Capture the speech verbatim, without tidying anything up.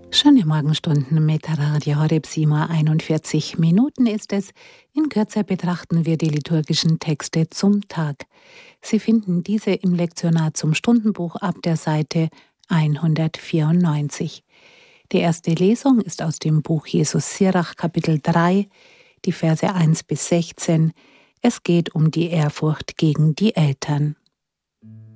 Schöne Morgenstunden mit Radio Horeb, sieben Uhr einundvierzig Minuten ist es. In Kürze betrachten wir die liturgischen Texte zum Tag. Sie finden diese im Lektionar zum Stundenbuch ab der Seite hundertvierundneunzig. Die erste Lesung ist aus dem Buch Jesus Sirach, Kapitel drei, die Verse eins bis sechzehn. Es geht um die Ehrfurcht gegen die Eltern.